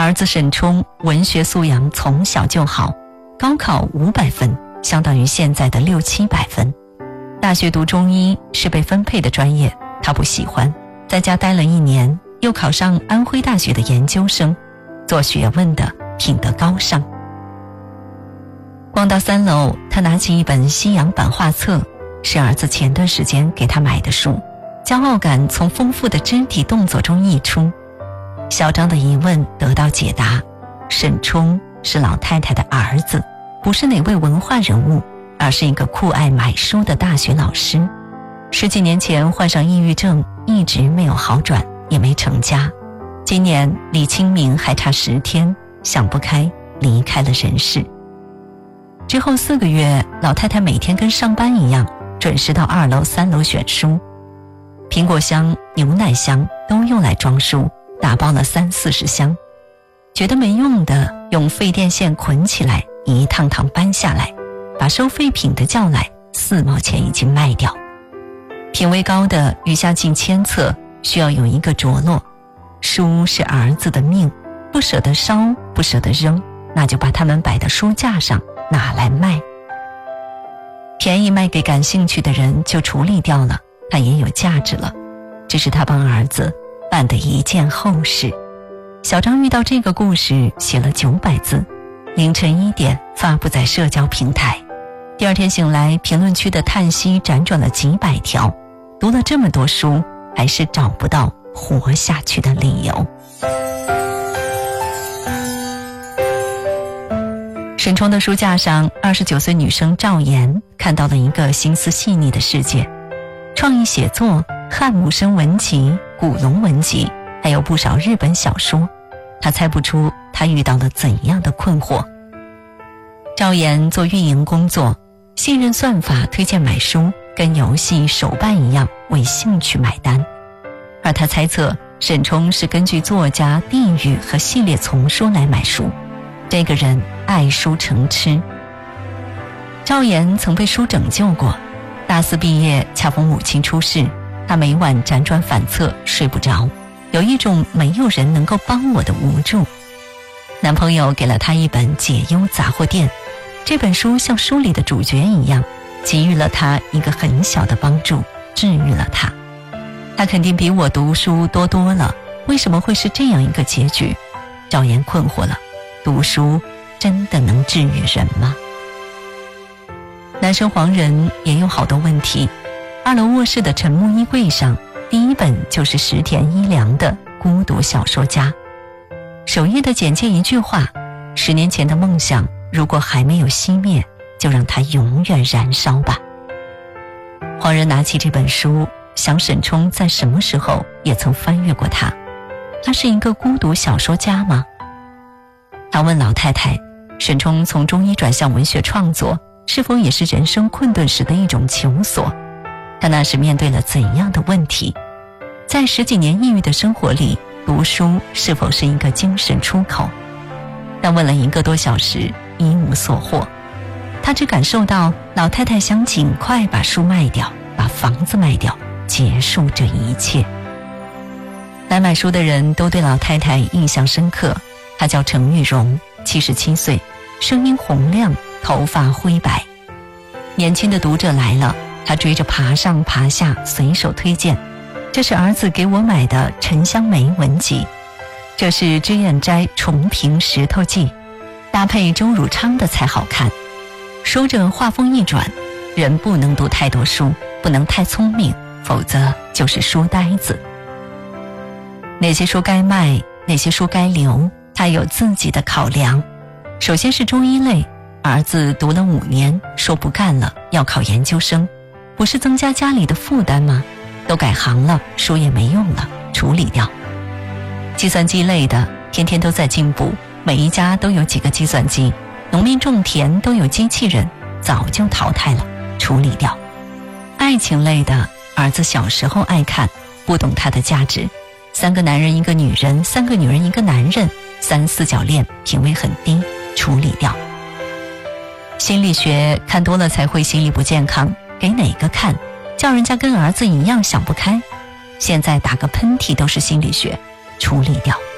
儿子沈冲文学素养从小就好，高考500分，相当于现在的600-700分。大学读中医是被分配的专业，他不喜欢，在家待了1年，又考上安徽大学的研究生，做学问的，品德高尚。逛到3楼，他拿起一本西洋版画册，是儿子前段时间给他买的书，骄傲感从丰富的肢体动作中溢出。小张的疑问得到解答，沈冲是老太太的儿子，不是哪位文化人物，而是一个酷爱买书的大学老师。10几年前患上抑郁症，一直没有好转，也没成家。今年离清明还差10天，想不开离开了人世。之后4个月，老太太每天跟上班一样，准时到2楼3楼选书，苹果箱、牛奶箱都用来装书，打包了30-40箱，觉得没用的用废电线捆起来，一趟趟搬下来，把收废品的叫来，4毛钱一斤卖掉。品位高的余下近1000册，需要有一个着落。书是儿子的命，不舍得烧，不舍得扔，那就把它们摆到书架上，拿来卖。便宜卖给感兴趣的人就处理掉了，它也有价值了。这是他帮儿子办的一件厚事。小张遇到这个故事写了900字，凌晨1点发布在社交平台。第二天醒来，评论区的叹息辗转了几百条，读了这么多书，还是找不到活下去的理由。沈冲的书架上，29岁女生赵岩看到了一个心思细腻的世界，创意写作、汉姆生文集、古龙文集，还有不少日本小说。她猜不出她遇到了怎样的困惑。赵岩做运营工作，信任算法推荐买书，跟游戏手办一样，为兴趣买单。而他猜测沈冲是根据作家、地域和系列丛书来买书，这个人爱书成痴。赵岩曾被书拯救过，大4毕业恰逢母亲出事，他每晚辗转反侧，睡不着，有一种没有人能够帮我的无助。男朋友给了他一本解忧杂货店，这本书像书里的主角一样，给予了他一个很小的帮助，治愈了他。他肯定比我读书多多了，为什么会是这样一个结局？赵岩困惑了，读书真的能治愈人吗？男生黄仁也有好多问题。2楼卧室的沉木衣柜上，第一本就是石田一良的《孤独小说家》，首页的简介一句话：10年前的梦想，如果还没有熄灭，就让它永远燃烧吧。黄仁拿起这本书，想沈冲在什么时候也曾翻阅过它。他是一个孤独小说家吗？他问老太太，沈冲从中医转向文学创作，是否也是人生困顿时的一种求索？他那时面对了怎样的问题？在10几年抑郁的生活里，读书是否是一个精神出口？但问了1个多小时，一无所获。他只感受到老太太想尽快把书卖掉，把房子卖掉，结束这一切。来买书的人都对老太太印象深刻，她叫程玉荣，77岁，声音洪亮，头发灰白。年轻的读者来了，她追着爬上爬下，随手推荐，这是儿子给我买的沉香梅文集，这是脂砚斋重评石头记，搭配周汝昌的才好看。说着话锋一转，人不能读太多书，不能太聪明，否则就是书呆子。哪些书该卖，哪些书该留，他有自己的考量。首先是中医类，儿子读了5年，说不干了，要考研究生，不是增加家里的负担吗？都改行了，书也没用了，处理掉。计算机类的，天天都在进步，每一家都有几个计算机，农民种田都有机器人，早就淘汰了，处理掉。爱情类的，儿子小时候爱看，不懂它的价值，3个男人1个女人，3个女人1个男人，3四角恋，品味很低，处理掉。心理学看多了才会心理不健康，给哪个看？叫人家跟儿子一样想不开，现在打个喷嚏都是心理学，处理掉。